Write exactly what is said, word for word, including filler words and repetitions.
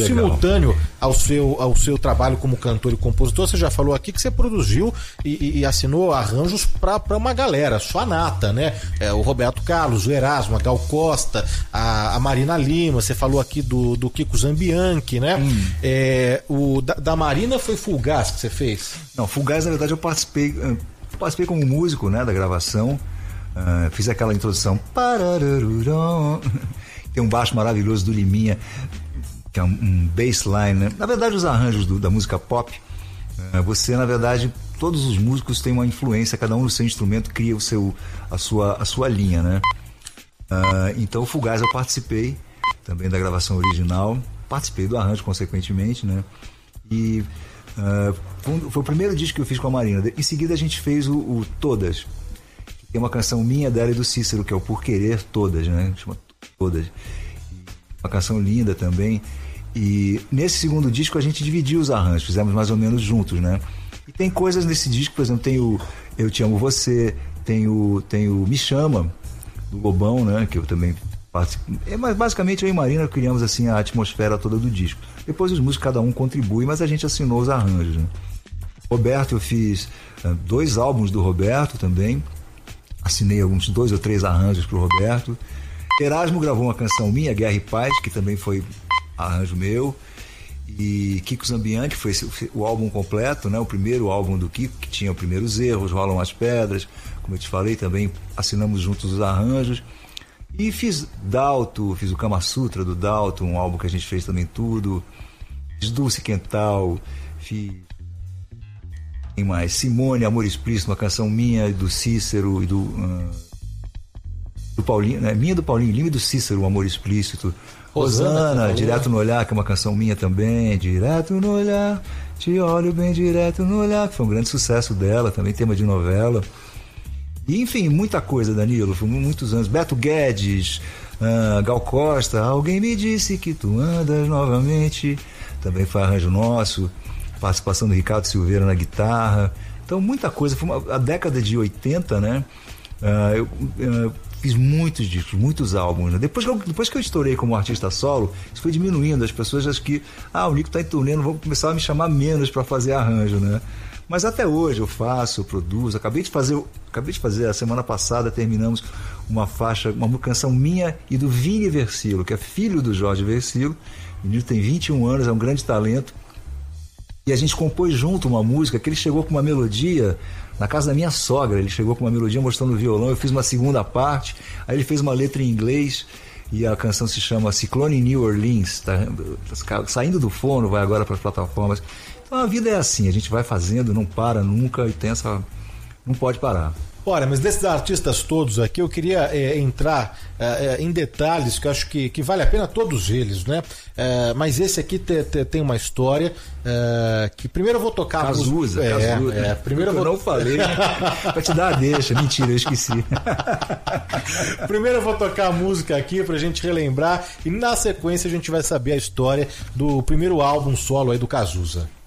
simultâneo ao seu, ao seu trabalho como cantor e compositor, você já falou aqui que você produziu e, e assinou arranjos para uma galera, sua nata, né? É, o Roberto Carlos, o Erasmo, a Gal Costa, a, a Marina Lima, você falou aqui do, do Kiko Zambianchi, né? Hum. É, o da, da Marina foi Fulgaz que você fez? Não, Fulgaz, na verdade, eu participei, eu participei como músico, né, da gravação. Uh, fiz aquela introdução. Tem um baixo maravilhoso do Liminha, que é um, um bassline, né? Na verdade, os arranjos do, da música pop, uh, você, na verdade, todos os músicos têm uma influência, cada um no seu instrumento cria o seu, a, sua, a sua linha, né? Uh, então, o Fulgaz eu participei também da gravação original, participei do arranjo, consequentemente, né? E uh, foi o primeiro disco que eu fiz com a Marina. Em seguida, a gente fez o, o Todas. Tem uma canção minha, dela e do Cícero, que é o Por Querer Todas, né? Chama Todas. Uma canção linda também. E nesse segundo disco a gente dividiu os arranjos, fizemos mais ou menos juntos, né? E tem coisas nesse disco, por exemplo, tem o Eu Te Amo Você, tem o, tem o Me Chama, do Lobão, né? Que eu também participo. É, mas basicamente eu e Marina criamos assim a atmosfera toda do disco. Depois os músicos, cada um contribui, mas a gente assinou os arranjos, né? Roberto, eu fiz uh, dois álbuns do Roberto também. Assinei alguns dois ou três arranjos pro Roberto. Erasmo gravou uma canção minha, Guerra e Paz, que também foi arranjo meu. E Kiko Zambianchi foi o álbum completo, né? O primeiro álbum do Kiko, que tinha os primeiros erros, Rolam as Pedras. Como eu te falei, também assinamos juntos os arranjos. E fiz Dalto, fiz o Kama Sutra do Dalto, um álbum que a gente fez também tudo. Fiz Dulce Quental, fiz... Tem mais Simone, Amor Explícito, uma canção minha, do Cícero e do uh, do Paulinho, né? Minha, do Paulinho Lima e do Cícero, o Amor Explícito. Rosana, Rosana Direto no Olhar, que é uma canção minha também. Direto no Olhar, te olho bem direto no olhar, que foi um grande sucesso dela, também tema de novela. E, enfim, muita coisa, Danilo, foi muitos anos. Beto Guedes, uh, Gal Costa, Alguém Me Disse Que Tu Andas Novamente, também foi arranjo nosso. Participação do Ricardo Silveira na guitarra. Então, muita coisa. Foi uma, a década de oitenta, né? Uh, eu uh, fiz muitos discos, muitos álbuns. Né? Depois, que eu, depois que eu estourei como artista solo, isso foi diminuindo. As pessoas acham que, ah, o Nico tá em turnê, não vão começar a me chamar menos para fazer arranjo, né? Mas até hoje eu faço, eu produzo. Acabei de fazer, acabei de fazer, a semana passada terminamos uma faixa, uma canção minha e do Vini Versilo, que é filho do Jorge Versilo. O menino tem vinte e um anos, é um grande talento. E a gente compôs junto uma música que ele chegou com uma melodia na casa da minha sogra. Ele chegou com uma melodia mostrando o violão. Eu fiz uma segunda parte. Aí ele fez uma letra em inglês e a canção se chama Ciclone New Orleans. Tá saindo do forno, vai agora para as plataformas. Então a vida é assim, a gente vai fazendo, não para nunca e tem essa... não pode parar. Olha, mas desses artistas todos aqui, eu queria é, entrar é, em detalhes que eu acho que, que vale a pena todos eles, né? É, mas esse aqui te, te, tem uma história é, que primeiro eu vou tocar... Cazuza, é, Cazuza. É, primeiro eu, vou... eu não falei, pra te dar a deixa. Mentira, eu esqueci. Primeiro eu vou tocar a música aqui pra gente relembrar e na sequência a gente vai saber a história do primeiro álbum solo aí do Cazuza.